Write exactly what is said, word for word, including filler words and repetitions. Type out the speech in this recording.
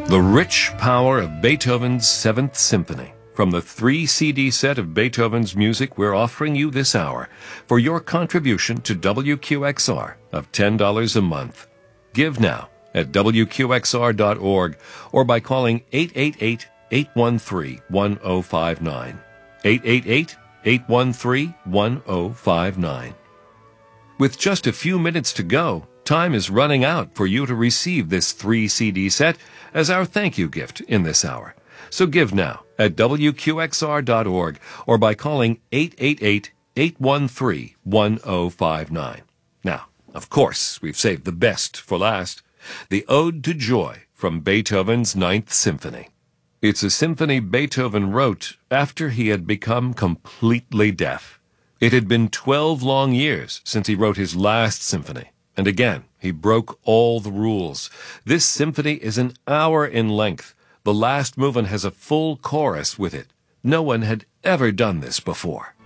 The rich power of Beethoven's Seventh Symphony. From the three C D set of Beethoven's music we're offering you this hour for your contribution to W Q X R of ten dollars a month. Give now at W Q X R dot org or by calling eight eight eight, eight one three, one zero five nine. eight eight eight, eight one three, one zero five nine. With just a few minutes to go, time is running out for you to receive this three C D set as our thank you gift in this hour. So give now at W Q X R dot org or by calling eight eight eight, eight one three, one zero five nine. Now, of course, we've saved the best for last, the Ode to Joy from Beethoven's Ninth Symphony. It's a symphony Beethoven wrote after he had become completely deaf. It had been twelve long years since he wrote his last symphony. And again, he broke all the rules. This symphony is an hour in length. The last movement has a full chorus with it. No one had ever done this before.